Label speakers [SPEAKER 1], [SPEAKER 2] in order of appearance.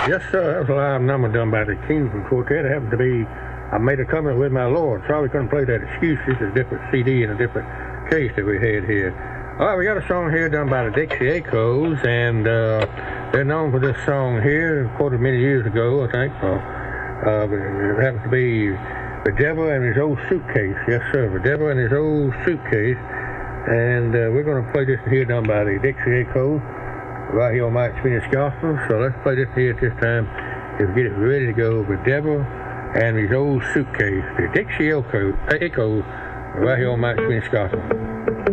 [SPEAKER 1] Yes, sir. That was a live number done by the Kingsman Quartet. It happened to be, I made a covenant with my Lord. Sorry we couldn't play that excuse. This is a different CD and a different case that we had here. All right, we got a song here done by the Dixie Echoes, and they're known for this song here, recorded many years ago, I think. It happens to be The Devil and His Old Suitcase. Yes, sir, The Devil and His Old Suitcase. And we're going to play this here done by the Dixie Echoes right here on Mike Sweeney's Gospel. So let's play this here at this time. If we get it ready to go, The Devil and His Old Suitcase. The Dixie Echoes right here on Mike Sweeney's Gospel.